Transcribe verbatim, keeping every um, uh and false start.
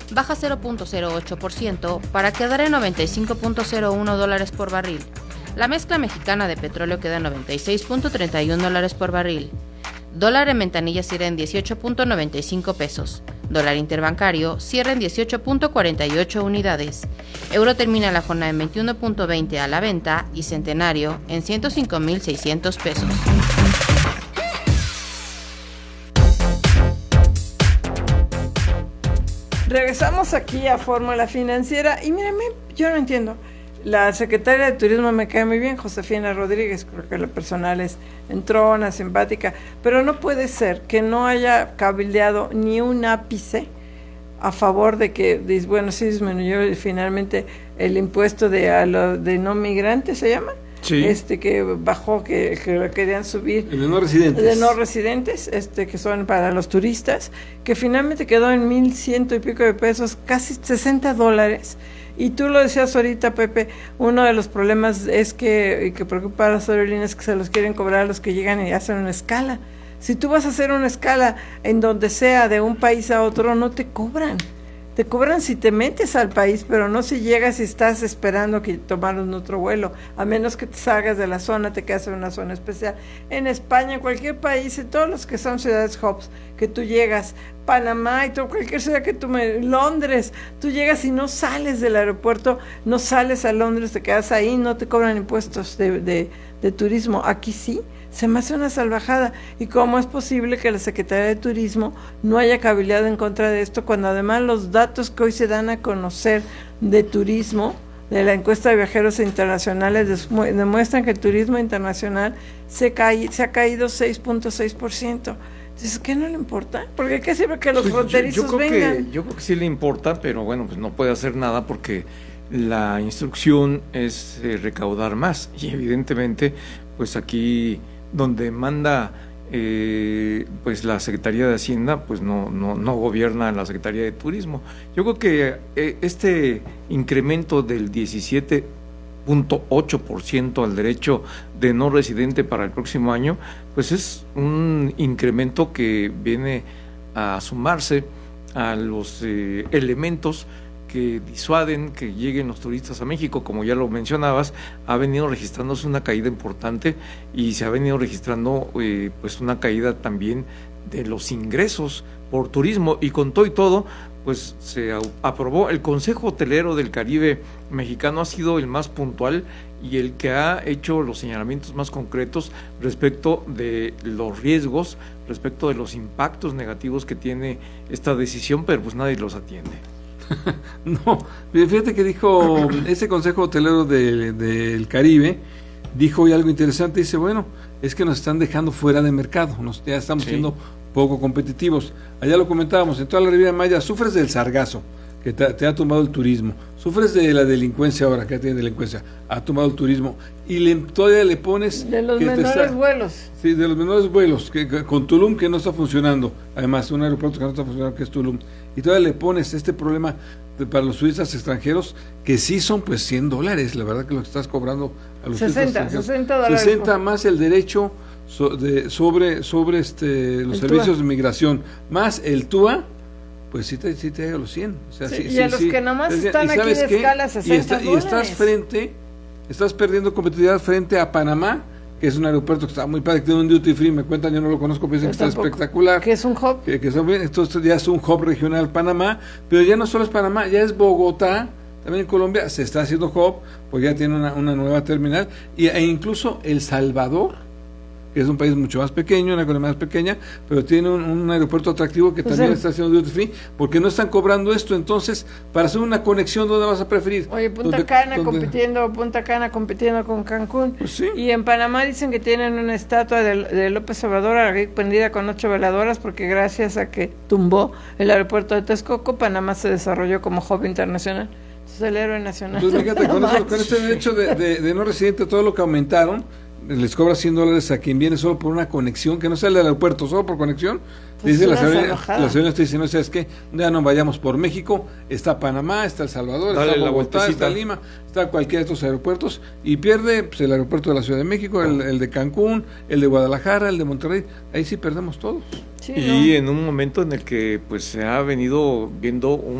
baja cero punto cero ocho por ciento para quedar en noventa y cinco punto cero uno dólares por barril. La mezcla mexicana de petróleo queda en noventa y seis punto treinta y uno dólares por barril. Dólar en ventanilla cierra en dieciocho punto noventa y cinco pesos. Dólar interbancario cierra en dieciocho punto cuarenta y ocho unidades. Euro termina la jornada en veintiuno punto veinte a la venta y Centenario en ciento cinco mil seiscientos pesos. Regresamos aquí a Fórmula Financiera y mírame, yo no entiendo. La secretaria de Turismo me cae muy bien, Josefina Rodríguez, creo que la personal es entrona, simpática, pero no puede ser que no haya cabildeado ni un ápice a favor de que, bueno, sí disminuyó finalmente el impuesto de, a lo, de no migrantes, ¿se llama? Sí. Este que bajó, que, que lo querían subir. El de no residentes. De no residentes, este que son para los turistas, que finalmente quedó en mil ciento y pico de pesos, casi sesenta dólares. Y tú lo decías ahorita, Pepe, uno de los problemas es que, y que preocupa a las aerolíneas, que se los quieren cobrar a los que llegan y hacen una escala. Si tú vas a hacer una escala en donde sea de un país a otro, no te cobran. Te cobran si te metes al país, pero no si llegas y estás esperando que tomaron otro vuelo, a menos que te salgas de la zona, te quedas en una zona especial. En España, en cualquier país, en todos los que son ciudades hubs, que tú llegas, Panamá y todo, cualquier ciudad que tú me... Londres, tú llegas y no sales del aeropuerto, no sales a Londres, te quedas ahí, no te cobran impuestos de, de, de turismo. Aquí sí. Se me hace una salvajada. ¿Y cómo es posible que la Secretaría de Turismo no haya cabildeado en contra de esto, cuando además los datos que hoy se dan a conocer de turismo, de la encuesta de viajeros internacionales, demuestran que el turismo internacional se, cae, se ha caído seis punto seis por ciento? Entonces, ¿qué no le importa? Porque ¿qué sirve que los pues fronterizos yo, yo creo vengan? Que, yo creo que sí le importa, pero bueno, pues no puede hacer nada porque la instrucción es eh, recaudar más. Y evidentemente, pues aquí donde manda eh, pues la Secretaría de Hacienda, pues no, no, no gobierna la Secretaría de Turismo. Yo creo que eh, este incremento del diecisiete punto ocho por ciento al derecho de no residente para el próximo año, pues es un incremento que viene a sumarse a los eh, elementos que disuaden que lleguen los turistas a México. Como ya lo mencionabas, ha venido registrándose una caída importante y se ha venido registrando eh, pues una caída también de los ingresos por turismo, y con todo y todo pues se aprobó. El Consejo Hotelero del Caribe Mexicano ha sido el más puntual y el que ha hecho los señalamientos más concretos respecto de los riesgos, respecto de los impactos negativos que tiene esta decisión, pero pues nadie los atiende. No, fíjate que dijo ese Consejo Hotelero del de, de Caribe, dijo hoy algo interesante. Dice, bueno, es que nos están dejando fuera de mercado, nos, ya estamos sí. siendo poco competitivos. Allá lo comentábamos, en toda la Riviera Maya sufres del sargazo, que te, te ha tumbado el turismo, sufres de la delincuencia ahora, que tiene delincuencia, ha tumbado el turismo, y le, todavía le pones... De los menores está, vuelos. Sí, de los menores vuelos, que, que, con Tulum, que no está funcionando, además un aeropuerto que no está funcionando, que es Tulum, y todavía le pones este problema de, para los turistas extranjeros, que sí son pues cien dólares, la verdad que lo que estás cobrando a los sesenta, turistas sesenta dólares. sesenta más el derecho so, de, sobre, sobre este los el servicios T U A. De migración, más el T U A, pues sí te, sí te llega a los cien. O sea, sí, sí, y a sí, los sí. que nomás ¿Y están aquí de qué? escala sesenta y, está, dólares. y estás frente, estás perdiendo competitividad frente a Panamá, que es un aeropuerto que está muy padre, que tiene un duty free, me cuentan, yo no lo conozco, pero dicen que está espectacular. Que es un hub. Que, que son, entonces ya es un hub regional Panamá, pero ya no solo es Panamá, ya es Bogotá, también en Colombia se está haciendo hub, pues ya tiene una, una nueva terminal, y, e incluso El Salvador, que es un país mucho más pequeño, una economía más pequeña, pero tiene un, un aeropuerto atractivo que pues también sí. está haciendo duty free, porque no están cobrando esto. Entonces, para hacer una conexión, ¿dónde vas a preferir? Oye, Punta ¿Dónde, Cana dónde? compitiendo, Punta Cana compitiendo con Cancún, Pues sí. Y en Panamá dicen que tienen una estatua de, de López Obrador prendida con ocho veladoras, porque gracias a que tumbó el aeropuerto de Texcoco, Panamá se desarrolló como hub internacional. Entonces, el héroe nacional. Entonces, fíjate, con, eso, con este derecho de, de, de no residente, todo lo que aumentaron, les cobra cien dólares a quien viene solo por una conexión, que no sale del aeropuerto, solo por conexión. Pues dice la señora, la señora está diciendo, ¿sabes qué? Ya no vayamos por México, está Panamá, está El Salvador, Dale está Bogotá, está Lima, está cualquiera de estos aeropuertos, y pierde pues, el aeropuerto de la Ciudad de México, el, el de Cancún, el de Guadalajara, el de Monterrey, ahí sí perdemos todos. Sí, y ¿no? En un momento en el que pues se ha venido viendo un